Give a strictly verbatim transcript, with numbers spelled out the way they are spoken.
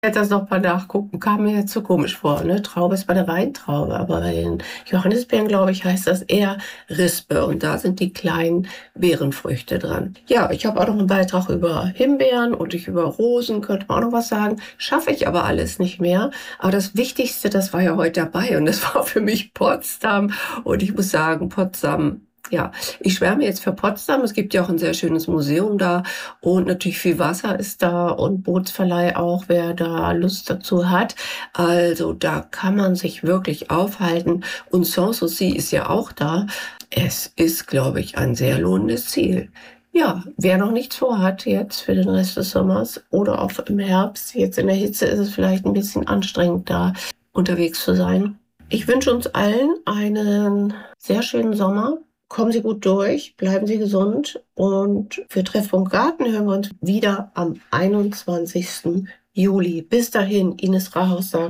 Jetzt das noch mal nachgucken, kam mir jetzt so komisch vor, ne? Traube ist bei der Weintraube, aber bei den Johannisbeeren, glaube ich, heißt das eher Rispe und da sind die kleinen Beerenfrüchte dran. Ja, ich habe auch noch einen Beitrag über Himbeeren und ich über Rosen, könnte man auch noch was sagen. Schaffe ich aber alles nicht mehr. Aber das Wichtigste, das war ja heute dabei und das war für mich Potsdam. Und ich muss sagen, Potsdam, ja, ich schwärme jetzt für Potsdam. Es gibt ja auch ein sehr schönes Museum da und natürlich viel Wasser ist da und Bootsverleih auch, wer da Lust dazu hat. Also da kann man sich wirklich aufhalten und Sanssouci ist ja auch da. Es ist, glaube ich, ein sehr lohnendes Ziel. Ja, wer noch nichts vorhat jetzt für den Rest des Sommers oder auch im Herbst, jetzt in der Hitze ist es vielleicht ein bisschen anstrengend da unterwegs zu sein. Ich wünsche uns allen einen sehr schönen Sommer. Kommen Sie gut durch, bleiben Sie gesund und für Treffpunkt Garten hören wir uns wieder am einundzwanzigsten Juli. Bis dahin, Ines Rahaus sagt